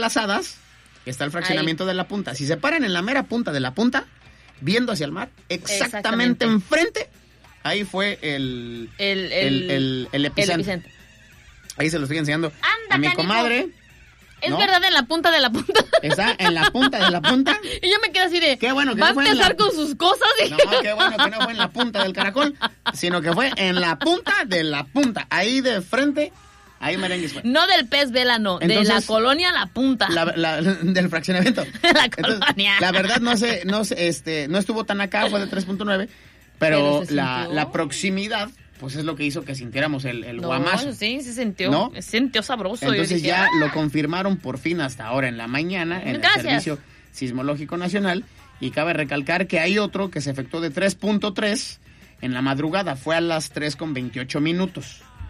las Hadas está el fraccionamiento de La Punta. Si se paran en la mera punta de La Punta, viendo hacia el mar, exactamente enfrente, ahí fue el epicentro. Ahí se lo estoy enseñando a mi comadre. ¿Es verdad en la punta de la punta? Está en la punta de la punta. Y yo me quedé así de... Qué bueno que ¿va no a empezar con sus cosas? No, qué bueno que no fue en la punta del caracol, sino que fue en la punta de la punta. Ahí de frente, ahí merengues fue. No del pez vela, no. Entonces, de la colonia La Punta. Del fraccionamiento. La colonia. Entonces, la verdad no estuvo tan acá, fue de 3.9, pero la proximidad... pues es lo que hizo que sintiéramos el guamazo. Sí, se sintió. ¿No? Se sintió sabroso. Entonces ya lo confirmaron por fin hasta ahora en la mañana en el Servicio Sismológico Nacional. Y cabe recalcar que hay otro que se efectuó de 3.3 en la madrugada. Fue a las 3:28.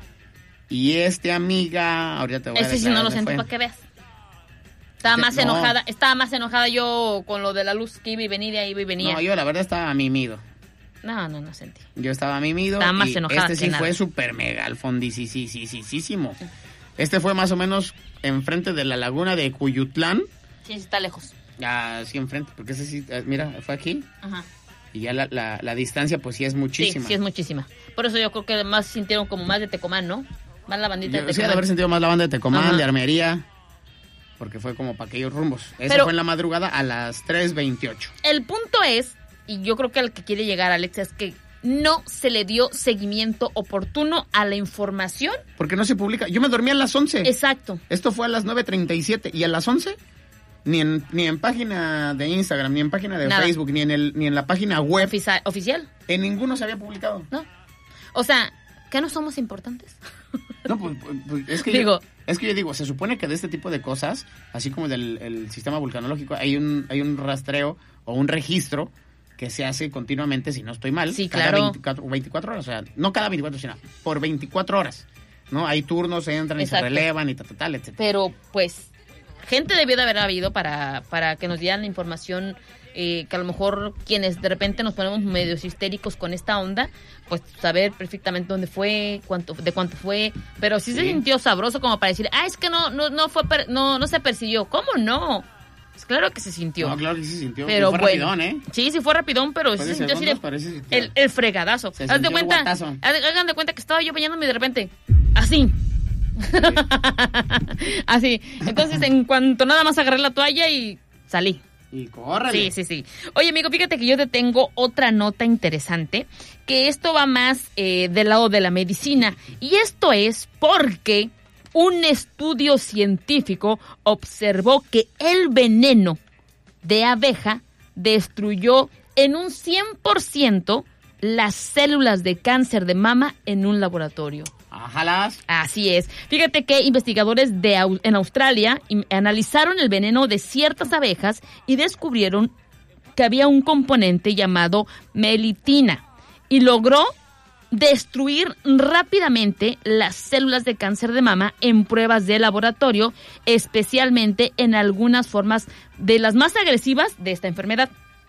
Y amiga, ahorita te voy a decir. Ese sí no lo sentí para que veas. Estaba más enojada yo con lo de la luz que iba y venía, iba y venía. No, yo la verdad estaba mimido. No sentí. Yo estaba mimido. Estaba más enojada. Este sí fue súper mega alfondisísimo. Este fue más o menos enfrente de la laguna de Cuyutlán. Sí, está lejos. Sí, enfrente, porque ese sí, mira, fue aquí. Ajá. Y ya la distancia, pues sí es muchísima. Sí, es muchísima. Por eso yo creo que más sintieron como más de Tecomán, ¿no? Más la bandita de Tecomán. Sí, de haber sentido más la banda de Tecomán, de Armería. Porque fue como para aquellos rumbos. Ese fue en la madrugada a las 3:28. El punto es, y yo creo que al que quiere llegar, Alex, es que no se le dio seguimiento oportuno a la información. Porque no se publica. Yo me dormí a las 11. Exacto. Esto fue a las 9:37. Y a las 11, ni en página de Instagram, ni en página de Facebook, ni en la página web. ¿Oficial? En ninguno se había publicado. No. O sea, ¿qué no somos importantes? No, pues es que yo digo, se supone que de este tipo de cosas, así como del sistema vulcanológico, hay un rastreo o un registro que se hace continuamente, si no estoy mal, sí, cada claro. 24 horas, o sea, no cada 24, sino por 24 horas, ¿no? Hay turnos, se entran y se relevan y tal, etcétera. Pero, pues, gente debió de haber habido para que nos dieran la información, que a lo mejor quienes de repente nos ponemos medios histéricos con esta onda, pues saber perfectamente dónde fue, de cuánto fue, pero sí se sintió sabroso como para decir, es que no se persiguió. ¿Cómo no? Pues claro que se sintió. No, claro que sí se sintió. Pero fue rapidón, ¿eh? Sí fue rapidón, pero sí se sintió así el fregadazo. Hagan de cuenta que estaba yo bañándome y de repente, así. Sí. Así. Entonces, en cuanto nada más agarré la toalla y salí. Y córrele. Sí. Oye, amigo, fíjate que yo te tengo otra nota interesante, que esto va más del lado de la medicina. Y esto es porque un estudio científico observó que el veneno de abeja destruyó en un 100% las células de cáncer de mama en un laboratorio. Ajalas. Así es. Fíjate que investigadores en Australia analizaron el veneno de ciertas abejas y descubrieron que había un componente llamado melitina y logró destruir rápidamente las células de cáncer de mama en pruebas de laboratorio, especialmente en algunas formas de las más agresivas de esta enfermedad.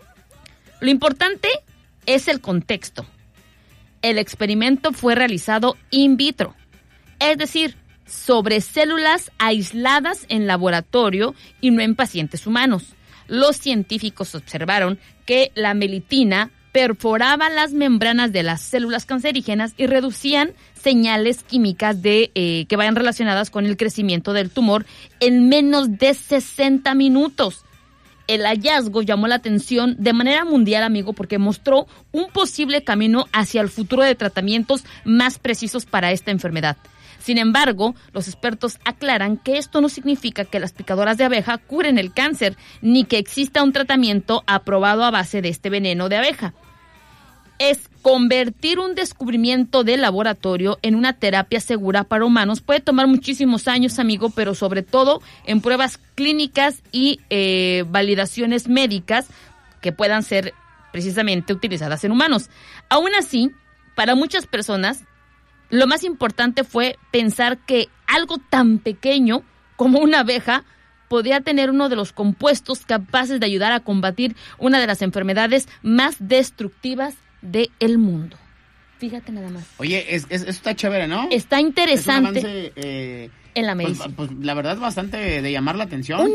Lo importante es el contexto. El experimento fue realizado in vitro, es decir, sobre células aisladas en laboratorio y no en pacientes humanos. Los científicos observaron que la melitina perforaba las membranas de las células cancerígenas y reducían señales químicas que vayan relacionadas con el crecimiento del tumor en menos de 60 minutos. El hallazgo llamó la atención de manera mundial, amigo, porque mostró un posible camino hacia el futuro de tratamientos más precisos para esta enfermedad. Sin embargo, los expertos aclaran que esto no significa que las picadoras de abeja curen el cáncer, ni que exista un tratamiento aprobado a base de este veneno de abeja. Es convertir un descubrimiento de laboratorio en una terapia segura para humanos. Puede tomar muchísimos años, amigo, pero sobre todo en pruebas clínicas y validaciones médicas que puedan ser precisamente utilizadas en humanos. Aún así, para muchas personas, lo más importante fue pensar que algo tan pequeño como una abeja podría tener uno de los compuestos capaces de ayudar a combatir una de las enfermedades más destructivas del mundo. Fíjate nada más. Oye, eso está chévere, ¿no? Está interesante. Es un avance, en la medicina. Pues la verdad, bastante de llamar la atención.